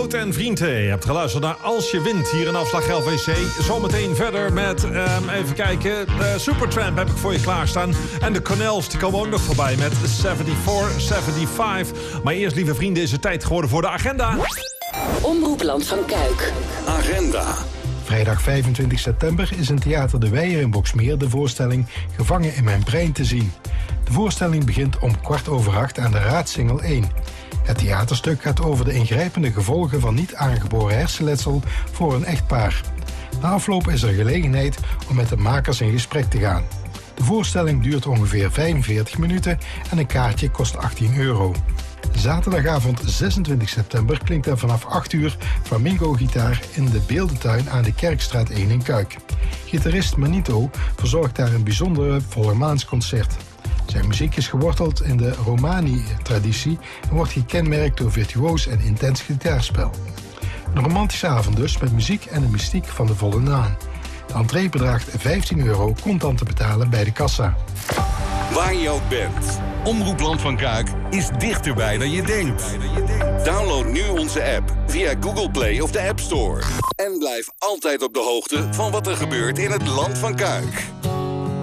Fout en Vrienden. Je hebt geluisterd naar Als je wint hier in Afslag LVC. Zometeen verder met, even kijken, Supertramp heb ik voor je klaarstaan. En de Cornels die komen ook nog voorbij met 74-75. Maar eerst, lieve vrienden, is het tijd geworden voor de agenda. Omroep Land van Kuik. Agenda. Vrijdag 25 september is in Theater De Weijer in Boxmeer de voorstelling Gevangen in mijn brein te zien. De voorstelling begint om 7:15 aan de Raadsingel 1. Het theaterstuk gaat over de ingrijpende gevolgen van niet aangeboren hersenletsel voor een echtpaar. Na afloop is er gelegenheid om met de makers in gesprek te gaan. De voorstelling duurt ongeveer 45 minuten en een kaartje kost €18. Zaterdagavond 26 september klinkt er vanaf 8 uur flamingo-gitaar in de Beeldentuin aan de Kerkstraat 1 in Kuik. Gitarist Manito verzorgt daar een bijzondere vollermaansconcert. Zijn muziek is geworteld in de Romani-traditie en wordt gekenmerkt door virtuoos en intens gitaarspel. Een romantische avond dus, met muziek en de mystiek van de volle maan. De entree bedraagt €15, contant te betalen bij de kassa. Waar je ook bent, Omroep Land van Kuik is dichterbij dan je denkt. Download nu onze app via Google Play of de App Store. En blijf altijd op de hoogte van wat er gebeurt in het Land van Kuik.